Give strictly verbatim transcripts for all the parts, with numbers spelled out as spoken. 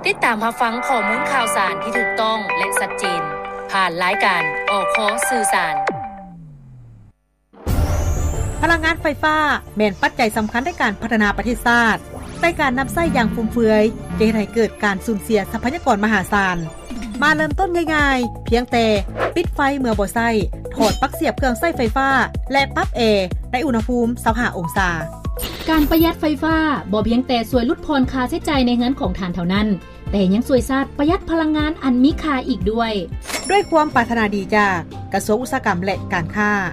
ติดตามรับฟังข้อมูลข่าวสารที่ถูกต้องและชัดเจนผ่านรายการอค.สื่อสารพลังงานไฟฟ้าแม่นปัจจัยสำคัญในการพัฒนาประเทศชาติแต่การนำใช้อย่างฟุ่มเฟือยจะให้เกิดการสูญเสียทรัพยากรมหาศาลมาเริ่มต้นง่ายๆเพียงแต่ปิดไฟเมื่อบ่ใช้ถอดปลั๊กเสียบเครื่องใช้ไฟฟ้าและปรับแอร์ในอุณหภูมิยี่สิบห้าองศาการประหยัดไฟฟ้าบ่เพียงแต่ช่วยลดพรค่าใช้จ่ายในเรือนของท่านเท่านั้นแต่ยังช่วยชาติประหยัดพลังงานอันมีค่าอีกด้วยด้วยความปรารถนาดีจากกระทรวงอุตสาหกรรมและการค้า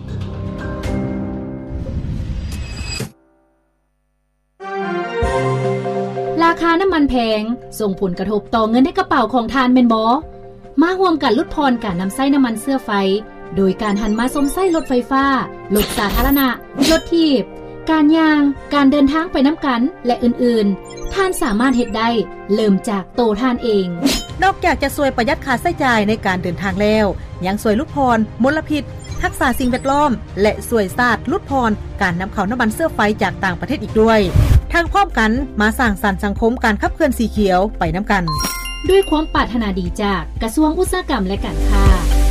ราคาน้ำมันแพงส่งผลกระทบต่อเงินในกระเป๋าของทานแม่นบ่มาร่วมกันลดพรการนำใช้น้ำมันเสื้อไฟโดยการหันมาสมใช้รถไฟฟ้ารถสาธารณะรถทีบการย่างการเดินทางไปน้ำกันและอื่นๆท่านสามารถเฮ็ดได้เริ่มจากโตท่านเองนอกจากจะช่วยประหยัดค่าใช้จ่ายในการเดินทางแล้วยังช่วยลดพรมลพิษรักษาสิ่งแวดล้อมและช่วยชาติลดพรการนำเข้าน้ำมันเสื้อไฟจากต่างประเทศอีกด้วยทางพร้อมกันมาสร้างสรรค์สังคมการขับเคลื่อนสีเขียวไปน้ำกันด้วยความปรารถนาดีจากกระทรวงอุตสาหกรรมและการค้า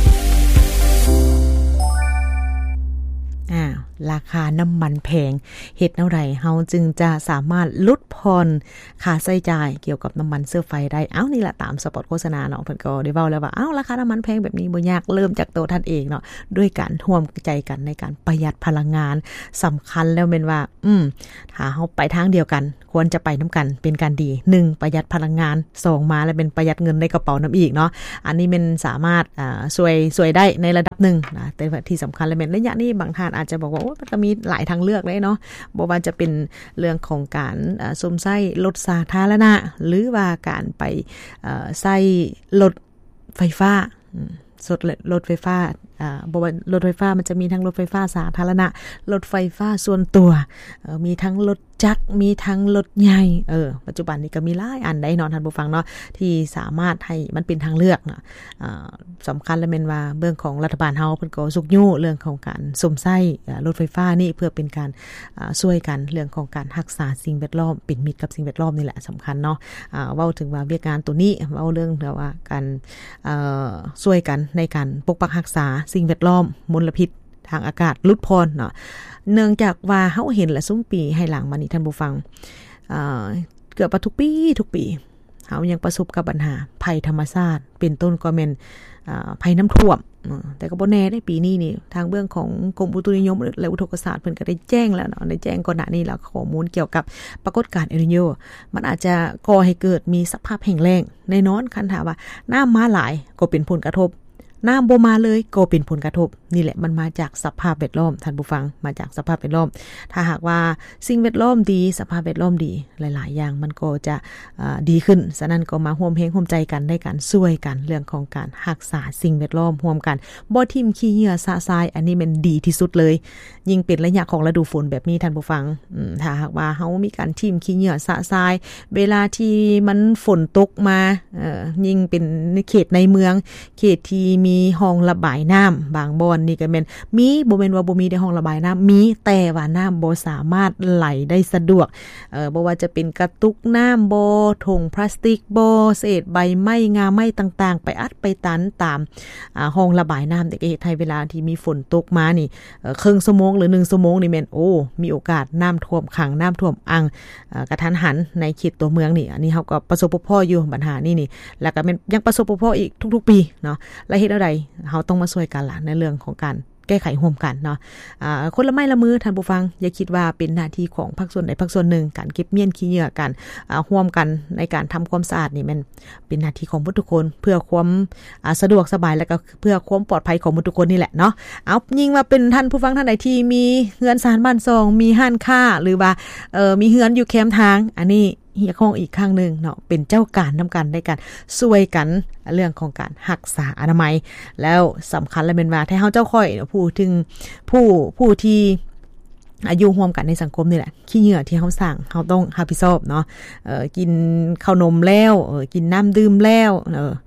อ่าราคาน้ำมันแพงเฮ็ดแนวใดเฮาจึงจะสามารถลดผ่อนค่าใช้จ่ายเกี่ยวกับน้ำมันเสื้อไฟได้เอ้านี่ล่ะตามสปอตโฆษณาเนาะเพิ่นก็ได้เว้าแล้วว่าเอ้าราคาน้ำมันแพงแบบนี้บ่ยากเริ่มจากตัวท่านเองเนาะด้วยการร่วมใจกันในการประหยัดพลังงานสำคัญแล้วแม่นว่าอืมถ้าเฮาไปทางเดียวกันควรจะไปนํากันเป็นการดีหนึ่งประหยัดพลังงานสองมาแล้วเป็นประหยัดเงินในกระเป๋านำอีกเนาะอันนี้มันสามารถอ่าช่วยช่วยได้ในระดับนึงนะแต่ที่สำคัญแล้วแม่นระยะนี้บางท่านอาจจะบอกว่าโอ้มันก็มีหลายทางเลือกเลยเนาะบ่ว่าจะเป็นเรื่องของการอ่าสมใช้รถสาธารณะหรือว่าการไปเอ่อใช้รถไฟฟ้าอืมสดรถไฟฟ้าอ่าบ่ว่ารถไฟฟ้ามันจะมีทั้งรถไฟฟ้าสาธารณะรถไฟฟ้าส่วนตัวเอ่อมีทั้งรถจักรมีทั้งรถใหญ่เออปัจจุบันนี้ก็มีหลายอันได้เนาะท่านผู้ฟังเนาะที่สามารถให้มันเป็นทางเลือกเนาะอ่าสำคัญและแม่นว่าเรื่องของรัฐบาลเฮาเพิ่นก็สุกยู่เรื่องของการสมใช้รถไฟฟ้านี่เพื่อเป็นการอ่าช่วยกันเรื่องของการรักษาสิ่งแวดล้อมเป็นมิตรกับสิ่งแวดล้อมนี่แหละสำคัญเนาะอ่าเว้าถึงว่าเวียกงานตัวนี้เว้าเรื่องว่าการเอ่อช่วยกันในการปกปักรักษาสิ่งแวดล้อมมลพิษทางอากาศลดพรเนาะเนื่องจากว่าเฮาเห็นและซุมปีให้หลังมานี่ท่านผู้ฟังเอ่อเกือบทุกปีทุกปีเฮายังประสบกับปัญหาภัยธรรมชาติเป็นต้นก็แม่นอ่าภัยน้ำท่วมแต่ก็บ่แน่ได้ปีนี้นี่ทางเรื่องของกรมอุตุนิยมและอุทกศาสตร์เพิ่นก็ได้แจ้งแล้วเนาะได้แจ้งก่อนหน้านี้แล้วข้อมูลเกี่ยวกับปรากฏการณ์เอลนิโญมันอาจจะก่อให้เกิดมีสภาพแห้งแล้งแน่นอนคันถ้าว่าน้ำมาหลายก็เป็นผลกระทบน้ำบ่มาเลยก็เป็นผลกระทบนี่แหละมันมาจากสภาพแวดล้อมท่านผู้ฟังมาจากสภาพแวดล้อมถ้าหากว่าสิ่งแวดล้อมดีสภาพแวดล้อมดีหลายๆอย่างมันก็จะอ่าดีขึ้นฉะนั้นก็มาร่วมแรงร่วมใจกันในการช่วยกันเรื่องของการรักษาสิ่งแวดล้อมร่วมกันบ่ทิ่มขี้เหงื่อสะทรายอันนี้มันดีที่สุดเลยยิ่งเป็นระยะของฤดูฝนแบบนี้ท่านผู้ฟังอืมถ้าหากว่าเฮามีการทิ่มขี้เหงื่อสะทรายเวลาที่มันฝนตกมาเอ่อยิ่งเป็นเขตในเมืองเขตที่มีห้องระบายน้ำบางบ่อนนี่ก็แม่นมีบ่แม่นว่าบ่มีในห้องระบายน้ำมีแต่ว่าน้ำบ่สามารถไหลได้สะดวกเอ่อบ่ว่าจะเป็นกระตุกน้ำบ่ถุงพลาสติกบ่เศษใบไม้งาไม้ต่างๆไปอัดไปตันตามอ่าห้องระบายน้ำแต่ก็เฮ็ดให้เวลาที่มีฝนตกมานี่เอ่อครึ่งชั่วโมงหรือหนึ่งชั่วโมงนี่แม่นโอ้มีโอกาสน้ำท่วมขังน้ำท่วมอังเอ่อกระทันหันในเขตตัวเมืองนี่อันนี้เฮาก็ประสบพบพ่ออยู่ปัญหานี่นี่แล้วก็แม่นยังประสบพบพ่ออีกทุกๆปีเนาะแล้วเฮ็ดอะไรเฮาต้องมาช่วยกันล่ะในเรื่องของการแก้ไขร่วมกันเนาะอ่าคนละไม้ละมือท่านผู้ฟังอย่าคิดว่าเป็นหน้าที่ของภาคส่วนใดภาคส่วนหนึ่งการเก็บเมี่ยนขี้เหงื่อกันอ่าร่วมกันในการทำความสะอาดนี่มันเป็นหน้าที่ของทุกคนเพื่อความอ่าสะดวกสบายแล้วก็เพื่อความปลอดภัยของทุกคนนี่แหละเนาะเอายิ่งว่าเป็นท่านผู้ฟังท่านใดที่มีเฮือนศาลบ้านซองมีห้านค้าหรือว่าเอ่อมีเฮือนอยู่แคมทางอันนี้เฮียของอีกข้างนึงเนาะเป็นเจ้าการนำกันได้กันช่วยกันเรื่องของการรักษาอนามัยแล้วสำคัญและเป็นว่าถ้าเฮาเจ้าค่อยผู้ถึงผู้ผู้ที่อายุร่วมกันในสังคมนี่แหละขี้เหงื่อที่เฮาสร้างเฮาต้องรับผิดชอบเนาะเอ่อกินข้าวนมแล้วเอ่อกินน้ำดื่มแล้วเออ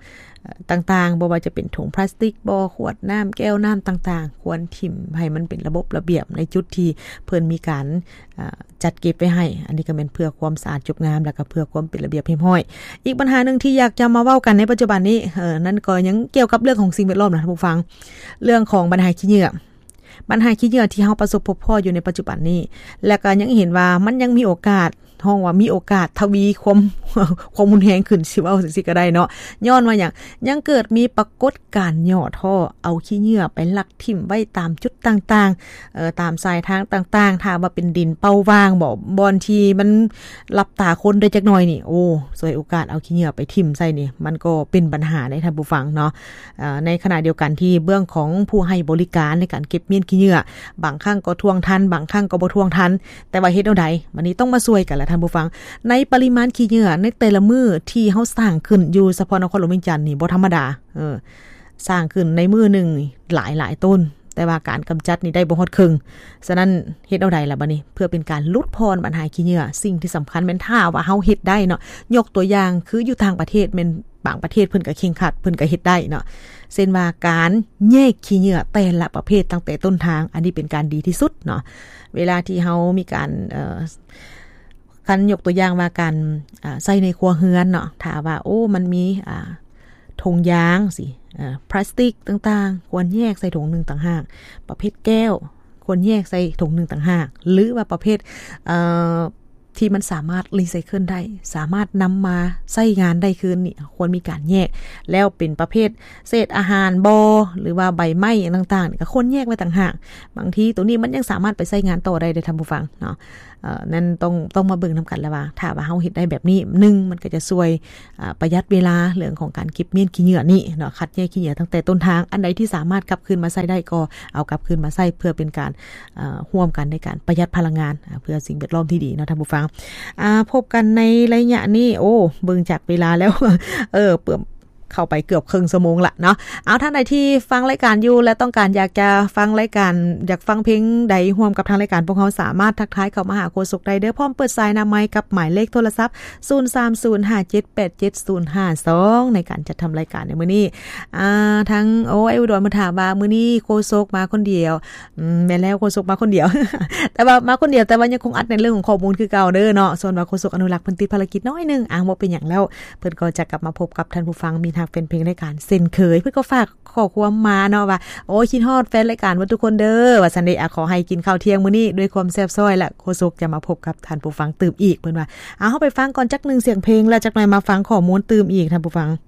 ต่างๆบ่ว่าจะเป็นถุงพลาสติกบ่ขวดน้ำแก้วน้ำต่างๆควรถิ่มให้มันเป็นระบบระเบียบในจุดที่เพิ่นมีการจัดเก็บไว้ให้อันนี้ก็เป็นเพื่อความสะอาดจบงามแล้วก็เพื่อความเป็นระเบียบเรียบร้อยอีกปัญหานึงที่อยากจะมาเว้ากันในปัจจุบันนี้เออนั่นก็ยังเกี่ยวกับเรื่องของสิ่งแวดล้อมนะท่านผู้ฟังเรื่องของปัญหาขี้เหงื่อปัญหาขี้เหงื่อที่เฮาประสบพบพ่ออยู่ในปัจจุบันนี้และก็ยังเห็นว่ามันยังมีโอกาสห้องว่ามีโอกาสทวีความความรุนแรงขึ้นสิว่าจังซี่ก็ได้เนาะย้อนว่าหยังยังเกิดมีปรากฏการณ์ย่อท่อเอาขี้เหงื่อไปลักทิ่มไว้ตามจุดต่างๆเอ่อตามสายทางต่างๆถ้าว่าเป็นดินเป้าว่างบ่บอนที่มันรับตาคนได้จักหน่อยนี่โอ้สวยโอกาสเอาขี้เหงื่อไปทิ่มใส่นี่มันก็เป็นปัญหาในท่านผู้ฟังเนาะเอ่อในขณะเดียวกันที่เบื้องของผู้ให้บริการในการเก็บเมียนขี้เหงื่อบางครั้งก็ทวงทันบางครั้งก็บ่ทวงทันแต่ว่าเฮ็ดแนวใดวันนี้ต้องมาช่วยกันท่านผู้ฟังในปริมาณขี้เหงื่อในแต่ละมื้อที่เฮาสร้างขึ้นอยู่เฉพาะนครหลวงเวียงจันทน์นี่บ่ธรรมดาเออสร้างขึ้นในมื้อนึงหลายๆต้นแต่ว่าการกำจัดนี่ได้บ่ฮอดครึ่งฉะนั้นเฮ็ดเอาใดล่ะบัดนี้เพื่อเป็นการลดพรปัญหาขี้เหงื่อสิ่งที่สำคัญแม่นถ้าว่าเฮาเฮ็ดได้เนาะยกตัวอย่างคืออยู่ต่างประเทศแม่นบางประเทศเพิ่นก็เข่งขัดเพิ่นก็เฮ็ดได้เนาะเช่นว่าการแยกขี้เหงื่อแต่ละประเภทตั้งแต่ต้นทางอันนี้เป็นการดีที่สุดเนาะเวลาที่เฮามีการเอ่อคันยกตัวอย่างว่าการอ่าใส่ในครัวเรือนเนาะถ้าว่าโอ้มันมีอ่าถุงยางสิอ่าพลาสติกต่างๆควรแยกใส่ถุงนึงต่างหากประเภทแก้วควรแยกใส่ถุงนึงต่างหากหรือว่าประเภทเอ่อที่มันสามารถรีไซเคิลได้สามารถนำมาใช้งานได้คืนนี่ควรมีการแยกแล้วเป็นประเภทเศษอาหารบอหรือว่าใบไม้ต่างๆก็ควรแยกไว้ต่างหากบางทีตัวนี้มันยังสามารถไปใช้งานต่อได้ได้ท่านผู้ฟังเนาะเอ่อนั่นต้องต้องมาเบิ่งนำกันแล้วว่าถ้าว่าเฮาเฮ็ดได้แบบนี้หนึ่งมันก็จะช่วยอ่าประหยัดเวลาเรื่องของการเก็บเมียนขี้เหงื่อนี่เนาะคัดแยกขี้เหงื่อตั้งแต่ต้นทางอันใดที่สามารถกลับคืนมาใช้ได้ก็เอากลับคืนมาใช้เพื่อเป็นการเอ่อร่วมกันในการประหยัดพลังงานเพื่อสิ่งแวดล้อมที่ดีเนาะท่านผู้ฟังอ่าพบกันในระยะนี้โอ้เบิ่งจากเวลาแล้ว เออเปื่อเข้าไปเกือบครึ่งชั่วโมงละเนาะเอาท่านใดที่ฟังรายการอยู่และต้องการอยากจะฟังรายการอยากฟังเพลงใดร่วมกับทางรายการพวกเขาสามารถทักทายเข้ามาหาโฆษกได้เด้อพร้อมเปิดสายหน้าไมค์กับหมายเลขโทรศัพท์ศูนย์ สาม ศูนย์ ห้า เจ็ด แปด เจ็ด ศูนย์ ห้า สองในการจัดทำรายการในมื้อนี้อ่าทั้งโอ้ไอ้อุดรมาถามว่ามื้อนี้โฆษกมาคนเดียวอืมแม่นแล้วโฆษกมาคนเดียว แต่ว่ามาคนเดียวแต่ว่ายังคงอัดในเรื่องของข้อมูลคือเก่าเด้อเนาะส่วนว่าโฆษกอนุรักษ์เพิ่นติดภารกิจน้อยนึงอ่าบ่เป็นหยังแล้วเพิ่นก็จะกลับมาพบกับท่านผู้ฟังมีทางเป็นเพลงรายการเส้นเคยเพื่อก็ฝากขอความมาเนาะว่าโอ้คิดฮอดแฟนรายการว่าทุกคนเด้อว่าซันเดย์อ่ะขอให้กินข้าวเที่ยงมื้อนี้ด้วยความแซ่บซ้อยและโฆษกจะมาพบกับท่านผู้ฟังตื่มอีกเพิ่นว่าเอาเฮาไปฟังก่อนจักนึงเสียงเพลงแล้วจักหน่อยมาฟังข้อมูลตื่มอีกท่านผู้ฟัง